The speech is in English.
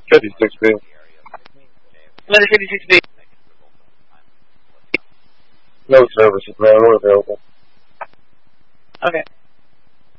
56B. Another 56B. No services, man. We're available. Okay.